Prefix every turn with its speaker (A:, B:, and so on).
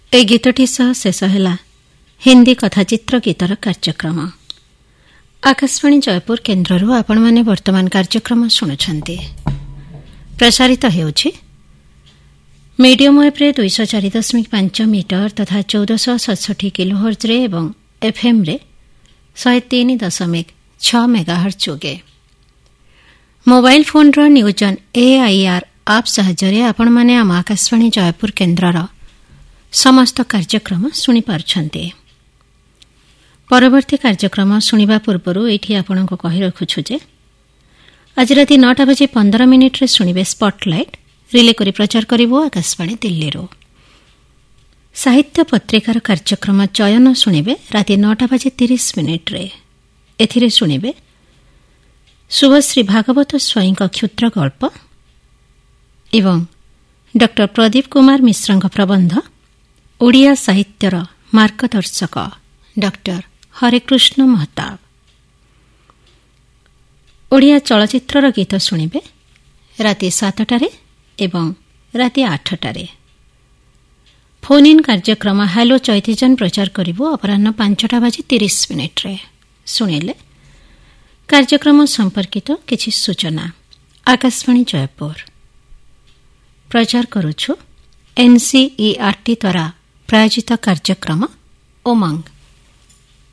A: ए गीतटी सह शेष है हिंदी कथाचित्र गीतर कार्यक्रम। आकाशवाणी जयपुर केन्द्र आपण माने वर्तमान कार्यक्रम शुणुछंती। प्रसारित हेउछि मीडियम वेव रे 204.5 मीटर तथा 1467 किलोहर्ट्ज रे एवं एफएम रे 103.6 मेगाहर्ट्ज जोगे। Mobile phone row news on AIR आप सहायरे आपण माने आम आकाशवाणी जयपुर केन्द्रर समस्त कार्यक्रम शुणी पारुछंती। परवर्ती कार्यक्रम शुणिबा पूर्वरु एठी आपनको कहि रखुछु जे आज राति 9:15 रे शुणिबे स्पॉटलाइट रिले करी प्रचार करिवो आकाशवाणी दिल्ली रो। साहित्य पत्रिकार कार्यक्रम चयन शुणिबे राति 9:30 रे। एथिरे शुणिबे शुभश्री भागवत स्वाई क्षुद्र गल्प एवं डॉक्टर प्रदीप कुमार मिश्रଙ୍କ प्रबंध ओडिया साहित्यर मार्गदर्शक डॉक्टर हरेकृष्ण महताब। ओडिया चलचित्रर गीत शुणिबे राति 7 एवं राति 8 फोन इन कार्यक्रम हेलो चैतीजन प्रचार करिवो अपराह्न 5:30 रे। शुणिले कार्यक्रम संपर्कित किछि सूचना। आकाशवाणी जयपुर प्रचार करुछु एनसीईआरटी द्वारा प्रायोजित कार्यक्रम उमंग।